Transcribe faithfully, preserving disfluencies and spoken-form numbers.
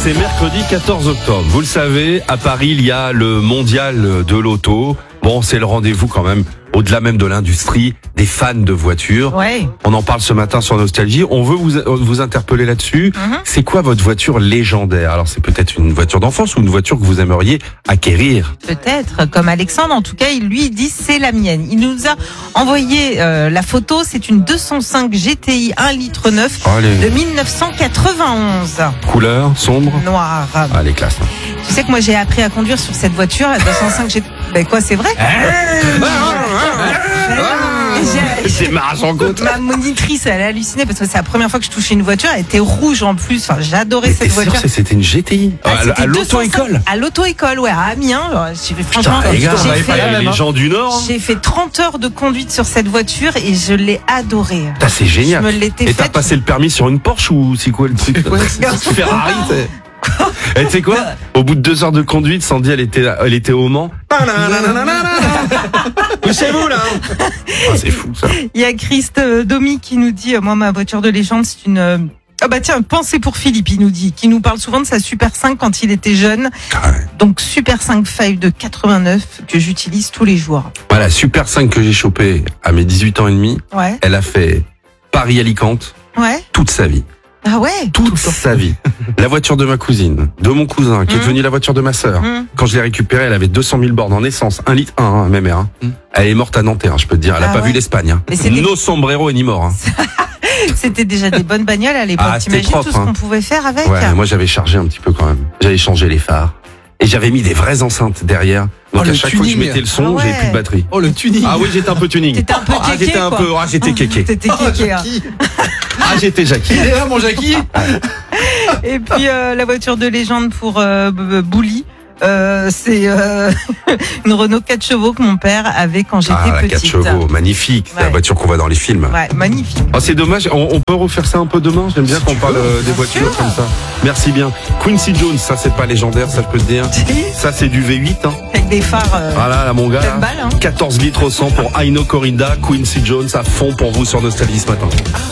C'est mercredi quatorze octobre. Vous le savez, à Paris, il y a le mondial de l'auto. Bon, c'est le rendez-vous quand même, au-delà même de l'industrie, des fans de voitures. Ouais. On en parle ce matin sur Nostalgie. On veut vous, vous interpeller là-dessus. Mm-hmm. C'est quoi votre voiture légendaire? Alors, c'est peut-être une voiture d'enfance ou une voiture que vous aimeriez acquérir? Peut-être, comme Alexandre, en tout cas, il lui dit c'est la mienne. Il nous a envoyé euh, la photo, c'est une deux cent cinq G T I un litre neuf Allez. de mille neuf cent quatre-vingt-onze. Couleur, sombre? Noir. Allez, classe. Tu sais que moi j'ai appris à conduire sur cette voiture, la deux cent cinq G T I. Ben quoi, c'est vrai? J'ai- C'est marrant en côte. Ma monitrice, elle a halluciné parce que c'est la première fois que je touchais une voiture. Elle était rouge en plus. Enfin, j'adorais Mais cette t'es sûr voiture. que c'était une G T I? Ah, À, c'était à deux cent cinq l'auto-école? À l'auto-école, ouais, à Amiens. Alors, j'ai fait, franchement, Putain, les gars, j'ai on avait fait, pas les gens du Nord. j'ai fait trente heures de conduite sur cette voiture et je l'ai adorée. Putain, c'est génial. Je me l'étais Et t'as faite. passé le permis sur une Porsche ou c'est quoi le truc? C'est Ferrari, c'est. Et tu sais quoi? Au bout de deux heures de conduite, Sandy, elle était, elle était au Mans. Poussez-vous là. Ah, c'est fou ça. Il y a Christ euh, Domi qui nous dit, euh, moi ma voiture de légende c'est une... euh, Ah bah tiens, pensez pour Philippe, il nous dit, qui nous parle souvent de sa Super cinq quand il était jeune. Ah ouais. Donc Super cinq Five de quatre-vingt-neuf que j'utilise tous les jours. Voilà, Super cinq que j'ai chopé à mes dix-huit ans et demi. Ouais, Elle a fait Paris-Alicante ouais. toute sa vie. Ah ouais. Toute sa vie. La voiture de ma cousine, de mon cousin, qui est Mmh. devenue la voiture de ma sœur. Mmh. Quand je l'ai récupérée, elle avait deux cent mille bornes en essence, un litre un, hein, même hein. Mmh. Elle est morte à Nanterre, je peux te dire. Elle a Ah pas ouais. vu l'Espagne. Hein. Mais c'était- No sombrero et ni mort. Hein. C'était déjà des bonnes bagnoles à l'époque. Ah, c'était T'imagines propre, tout ce hein. qu'on pouvait faire avec? Ouais, moi j'avais chargé un petit peu quand même. J'avais changé les phares. Et j'avais mis des vraies enceintes derrière. Donc Oh, à le chaque fois que je tuning. mettais le son, Ah ouais. j'avais plus de batterie. Oh, le tuning. Ah oui, j'étais un peu tuning. T'étais un peu Ah, kéké, j'étais un quoi. peu, ah, j'étais kéké. T'étais Oh, kéké, hein. Jackie. Ah, j'étais Jackie. Il est là, mon Jackie. Et puis euh, la voiture de légende pour euh, B- B- Bouli, euh, c'est euh, une Renault quatre chevaux que mon père avait quand j'étais Ah, la petite. quatre chevaux, magnifique. C'est la Ouais. voiture qu'on voit dans les films. Ouais, magnifique. Oh, c'est dommage, on, on peut refaire ça un peu demain. J'aime bien qu'on parle euh, des voitures sûr. comme ça. Merci bien. Quincy Jones, ça c'est pas légendaire, ça je peux te dire. Ça c'est du V huit. Hein. Avec des phares. Euh, Voilà, là, mon gars. pleine balle, hein. quatorze litres au cent pour Aino Corinda, Quincy Jones à fond pour vous sur Nostalgie ce matin.